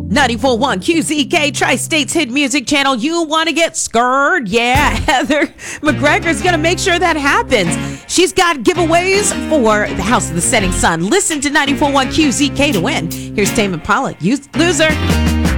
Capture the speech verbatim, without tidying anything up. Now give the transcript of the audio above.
ninety-four point one Q Z K, Tri-State's hit music channel. You want to get scared? Yeah, Heather McGregor's going to make sure that happens. She's got giveaways for the House of the Setting Sun. Listen to ninety-four point one Q Z K to win. Here's Tame Impala, You Loser.